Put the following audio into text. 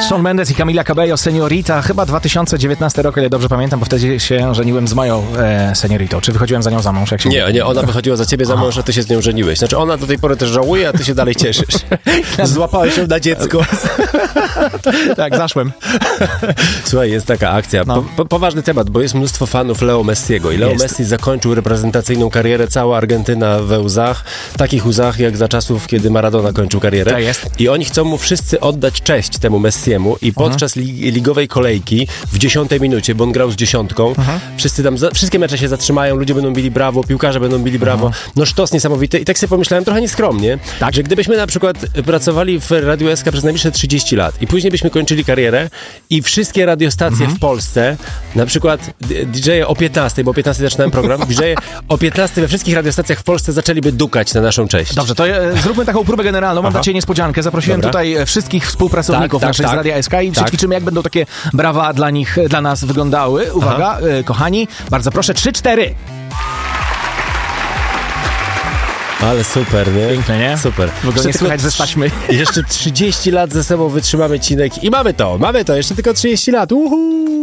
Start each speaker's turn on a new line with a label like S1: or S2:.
S1: Shawn Mendes i Camila Cabello, Señorita. Chyba 2019 rok, ile dobrze pamiętam, bo wtedy się żeniłem z moją Señoritą. Czy wychodziłem za nią za mąż? Jak się
S2: Nie, ona wychodziła za ciebie za mąż, a ty się z nią żeniłeś. Znaczy ona do tej pory też żałuje, a ty się dalej cieszysz. Złapałeś ją na dziecko.
S1: Tak, zaszłem.
S2: Słuchaj, jest taka akcja. Poważny temat, bo jest mnóstwo fanów Leo Messiego i Leo Messi zakończył reprezentacyjną karierę, cała Argentyna we łzach, takich łzach jak za czasów, kiedy Maradona kończył karierę.
S1: Tak jest.
S2: I oni chcą mu wszyscy oddać cześć temu Messiemu i podczas ligowej kolejki w 10 minucie, bo on grał z 10, wszyscy tam, wszystkie mecze się zatrzymają, ludzie będą bili brawo, piłkarze będą bili brawo. No sztos niesamowity. I tak sobie pomyślałem trochę nieskromnie, że gdybyśmy na przykład pracowali w Radiu SK przez najbliższe 30 lat i później byśmy kończyli karierę i wszystkie radiostacje w Polsce, na przykład DJ-e o 15, bo o 15 zaczynałem program, DJ-e o 15 we wszystkich radiostacjach w Polsce zaczęliby dukać na naszą cześć.
S1: Dobrze, to zróbmy taką próbę generalną. Mam dla Ciebie niespodziankę. Zaprosiłem tutaj wszystkich współpracowników naszych z Radia SK i przećwiczymy, jak będą takie brawa dla nas wyglądały. Uwaga, kochani, bardzo proszę, 3-4.
S2: Ale super, nie?
S1: Piękne, nie?
S2: Super.
S1: W ogóle nie słychać ze staśmy.
S2: Jeszcze 30 lat ze sobą wytrzymamy, Cinek, i mamy to, jeszcze tylko 30 lat. Uhu!